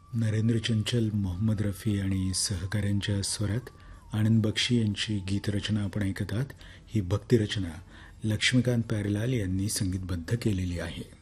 नरेंद्र चंचल, मोहम्मद रफी आणि सहकाऱ्यांच्या स्वरात आनंद बक्षी यांची गीतरचना आपण ऐकत आहात. ही भक्तिरचना लक्ष्मीकांत प्यारेलाल यांनी संगीतबद्ध केलेली आहे.